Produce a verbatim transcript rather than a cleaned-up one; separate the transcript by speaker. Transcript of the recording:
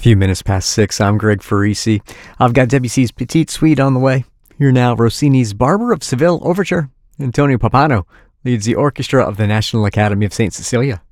Speaker 1: Few minutes past six, I'm Greg Farisi. I've got Debussy's Petite Suite on the way. Here now, Rossini's Barber of Seville Overture. Antonio Pappano leads the orchestra of the National Academy of Saint Cecilia.